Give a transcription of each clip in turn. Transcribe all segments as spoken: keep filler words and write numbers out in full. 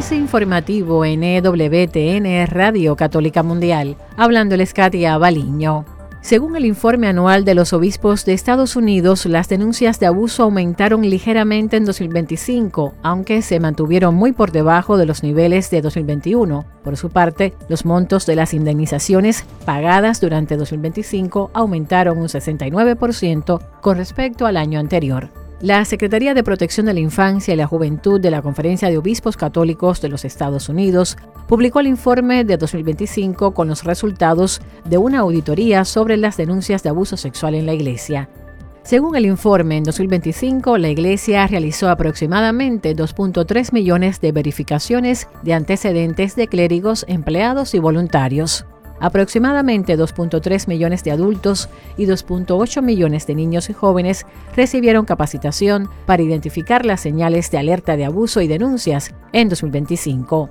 Avance informativo en E W T N Radio Católica Mundial. Hablándoles Katia Baliño. Según el informe anual de los obispos de Estados Unidos, las denuncias de abuso aumentaron ligeramente en dos mil veinticinco, aunque se mantuvieron muy por debajo de los niveles de dos mil veintiuno. Por su parte, los montos de las indemnizaciones pagadas durante dos mil veinticinco aumentaron un sesenta y nueve por ciento con respecto al año anterior. La Secretaría de Protección de la Infancia y la Juventud de la Conferencia de Obispos Católicos de los Estados Unidos publicó el informe de dos mil veinticinco con los resultados de una auditoría sobre las denuncias de abuso sexual en la Iglesia. Según el informe, en dos mil veinticinco la Iglesia realizó aproximadamente dos punto tres millones de verificaciones de antecedentes de clérigos, empleados y voluntarios. Aproximadamente dos punto tres millones de adultos y dos punto ocho millones de niños y jóvenes recibieron capacitación para identificar las señales de alerta de abuso y denuncias en dos mil veinticinco.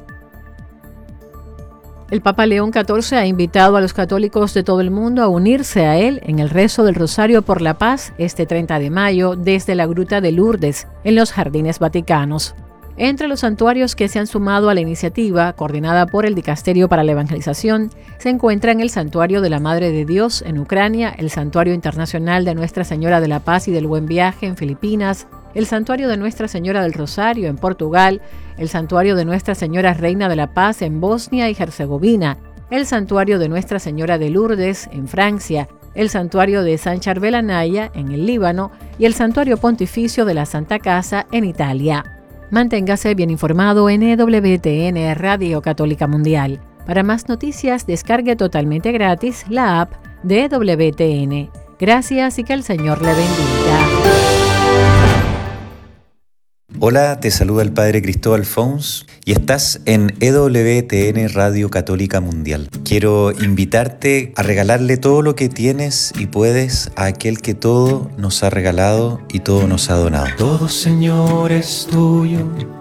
El Papa León catorce ha invitado a los católicos de todo el mundo a unirse a él en el rezo del Rosario por la Paz este treinta de mayo desde la Gruta de Lourdes, en los Jardines Vaticanos. Entre los santuarios que se han sumado a la iniciativa, coordinada por el Dicasterio para la Evangelización, se encuentran el Santuario de la Madre de Dios en Ucrania, el Santuario Internacional de Nuestra Señora de la Paz y del Buen Viaje en Filipinas, el Santuario de Nuestra Señora del Rosario en Portugal, el Santuario de Nuestra Señora Reina de la Paz en Bosnia y Herzegovina, el Santuario de Nuestra Señora de Lourdes en Francia, el Santuario de San Charbel Anaya en el Líbano y el Santuario Pontificio de la Santa Casa en Italia. Manténgase bien informado en E W T N Radio Católica Mundial. Para más noticias, descargue totalmente gratis la app de E W T N. Gracias y que el Señor le bendiga. Hola, te saluda el Padre Cristóbal Fons y estás en E W T N Radio Católica Mundial. Quiero invitarte a regalarle todo lo que tienes y puedes a aquel que todo nos ha regalado y todo nos ha donado. Todo, Señor, es tuyo,